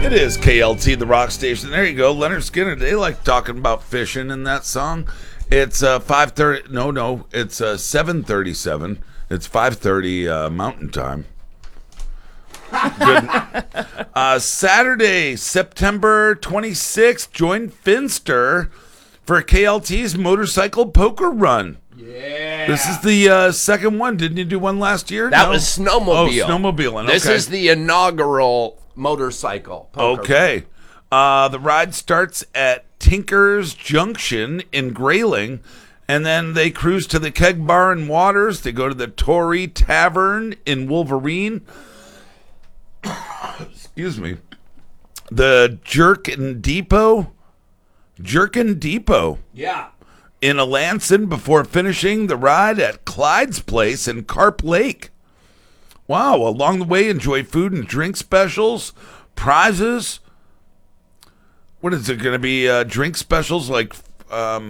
It is KLT, the rock station. There you go. Leonard Skinner. They like talking about fishing in that song. It's 5:30. No, it's 7:37. It's 5:30 Mountain Time. Good. Saturday, September 26th. Join Finster for KLT's motorcycle poker run. Yeah. This is the second one. Didn't you do one last year? That was snowmobile. Oh, snowmobiling. This okay. is the inaugural motorcycle poker. Okay. The ride starts at Tinker's Junction in Grayling, and then they cruise to the Keg Bar and Waters. They go to the Tory Tavern in Wolverine. Excuse me. The Jerkin Depot. Yeah. In Alanson before finishing the ride at Clyde's Place in Carp Lake. Wow. Along the way, enjoy food and drink specials, prizes. What is it going to be? Drink specials like